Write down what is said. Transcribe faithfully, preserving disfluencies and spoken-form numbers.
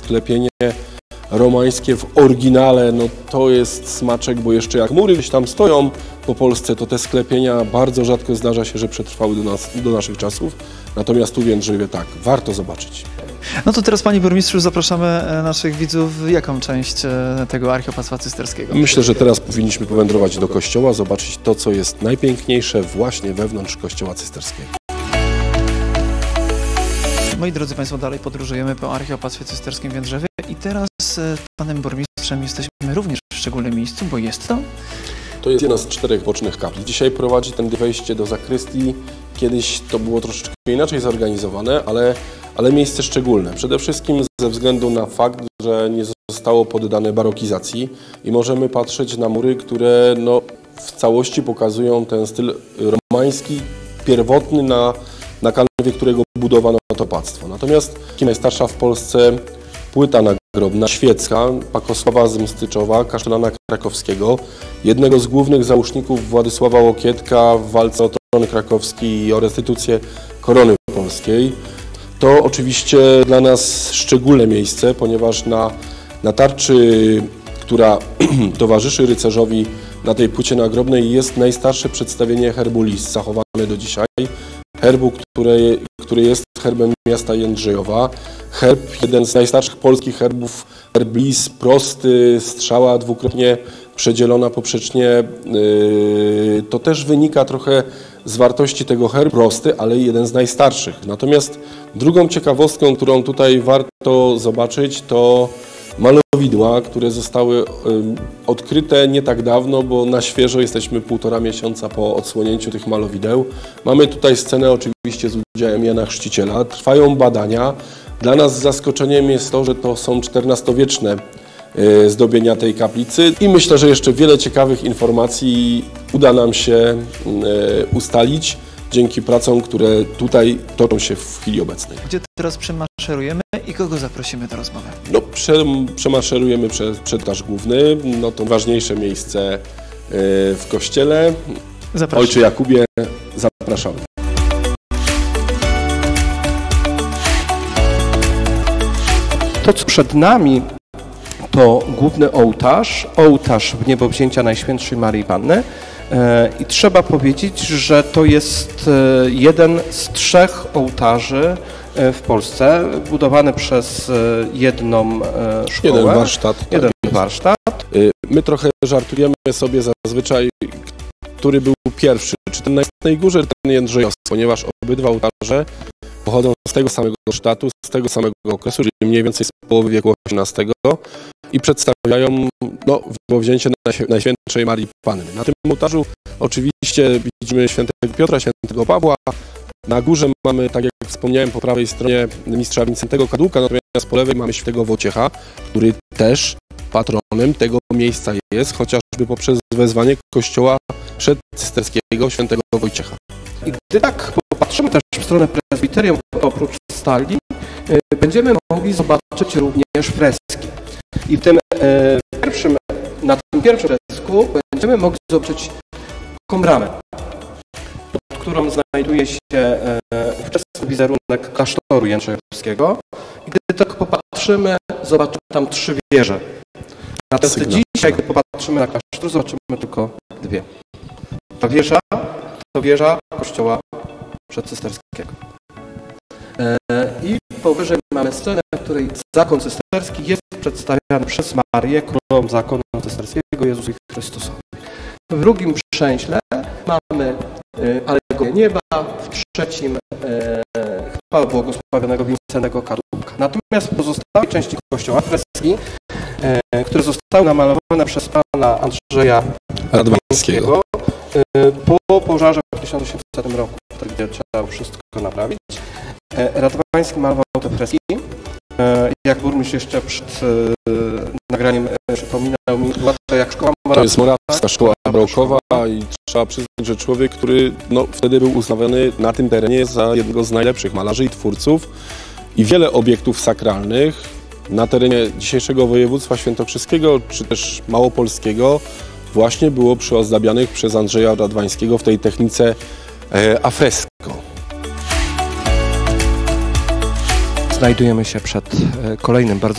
sklepienie romańskie w oryginale, no to jest smaczek, bo jeszcze jak mury gdzieś tam stoją po Polsce, to te sklepienia bardzo rzadko zdarza się, że przetrwały do, nas, do naszych czasów. Natomiast tu w Jędrzejowie tak, warto zobaczyć. No to teraz, panie burmistrzu, zapraszamy naszych widzów w jaką część tego archiopastwa cysterskiego? Myślę, że teraz powinniśmy powędrować do kościoła, zobaczyć to, co jest najpiękniejsze właśnie wewnątrz kościoła cysterskiego. Moi drodzy państwo, dalej podróżujemy po archiopastwie cysterskim w Jędrzewie i teraz z panem burmistrzem jesteśmy również w szczególnym miejscu, bo jest to... To jest jedna z czterech bocznych kaplic. Dzisiaj prowadzi tędy wejście do zakrystii. Kiedyś to było troszeczkę inaczej zorganizowane, ale, ale miejsce szczególne. Przede wszystkim ze względu na fakt, że nie zostało poddane barokizacji i możemy patrzeć na mury, które no, w całości pokazują ten styl romański, pierwotny, na, na kanwie którego budowano to opactwo. Natomiast najstarsza w Polsce płyta nagrobna świecka Pakosława z Mstyczowa, kasztelana krakowskiego, jednego z głównych załóżników Władysława Łokietka w walce o tron krakowski i o restytucję korony polskiej. To oczywiście dla nas szczególne miejsce, ponieważ na, na tarczy, która towarzyszy rycerzowi na tej płycie nagrobnej, jest najstarsze przedstawienie herbu lis, zachowane do dzisiaj. Herbu, który, który jest herbem miasta Jędrzejowa. Herb, jeden z najstarszych polskich herbów, herb lis, prosty, strzała dwukrotnie przedzielona poprzecznie. Yy, to też wynika trochę z wartości tego herbu, prosty, ale jeden z najstarszych. Natomiast drugą ciekawostką, którą tutaj warto zobaczyć, to malowidła, które zostały y, odkryte nie tak dawno, bo na świeżo jesteśmy półtora miesiąca po odsłonięciu tych malowideł. Mamy tutaj scenę oczywiście z udziałem Jana Chrzciciela. Trwają badania. Dla nas zaskoczeniem jest to, że to są czternastowieczne y, zdobienia tej kaplicy i myślę, że jeszcze wiele ciekawych informacji uda nam się y, ustalić dzięki pracom, które tutaj toczą się w chwili obecnej. Gdzie teraz przemaszerujemy i kogo zaprosimy do rozmowy? No, prze, przemaszerujemy przed, przed korytarz główny, no to ważniejsze miejsce yy, w kościele. Zapraszam. Ojcze Jakubie, zapraszamy. To, co przed nami, to główny ołtarz, ołtarz w niebowzięcia Najświętszej Maryi Panny. I trzeba powiedzieć, że to jest jeden z trzech ołtarzy w Polsce, budowany przez jedną szkołę. Jeden warsztat. Jeden tak warsztat. My trochę żartujemy sobie zazwyczaj, który był pierwszy, czy ten na Jasnej Górze, czy ten Jędrzejowski, ponieważ obydwa ołtarze pochodzą z tego samego warsztatu, z tego samego okresu, czyli mniej więcej z połowy wieku osiemnastego i przedstawiają no, wzięcie Najświętszej Marii Panny. Na tym ołtarzu oczywiście widzimy świętego Piotra, świętego Pawła. Na górze mamy, tak jak wspomniałem, po prawej stronie mistrza Wincentego Kadłuka, natomiast po lewej mamy świętego Wojciecha, który też patronem tego miejsca jest, chociażby poprzez wezwanie kościoła przedcysterskiego świętego Wojciecha. I gdy tak popatrzymy też w stronę prezbiterium, oprócz stali, będziemy mogli zobaczyć również freski. I w tym e, pierwszym, na tym pierwszym fresku będziemy mogli zobaczyć taką bramę, pod którą znajduje się e, ówczesny wizerunek klasztoru jędrzejowskiego. I gdy tak popatrzymy, zobaczymy tam trzy wieże. Natomiast Sygnał. Dzisiaj, gdy popatrzymy na klasztor, zobaczymy tylko dwie. Ta wieża to wieża kościoła przedcysterskiego. E, I powyżej mamy scenę, w której zakon cysterski jest przedstawiany przez Marię, królową zakonu cysterskiego Jezusa Chrystusa. W drugim przęśle mamy e, alegorię nieba, w trzecim e, chwałę błogosławionego Wincentego Kadłuka. Natomiast w pozostałej części kościoła freski, e, które zostały namalowane przez pana Andrzeja Radwańskiego e, po pożarze w tysiąc osiemsetnym roku, gdzie trzeba wszystko naprawić. Radwański malował te freski. Jak burmistrz jeszcze przed nagraniem przypominał mi, to jak szkoła morawska. To jest morawska szkoła barokowa i trzeba przyznać, że człowiek, który no, wtedy był uznawany na tym terenie za jednego z najlepszych malarzy i twórców i wiele obiektów sakralnych na terenie dzisiejszego województwa świętokrzyskiego czy też małopolskiego właśnie było przyozdabianych przez Andrzeja Radwańskiego w tej technice e, a fresco. Znajdujemy się przed kolejnym bardzo